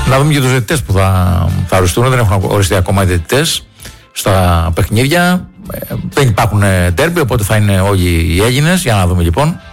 Να δούμε και τους διαιτητές που θα οριστούν. Δεν έχουν οριστεί ακόμα οι διαιτητές στα παιχνίδια. Δεν υπάρχουν ντέρμπι, οπότε θα είναι όλοι οι Έλληνες. Για να δούμε λοιπόν.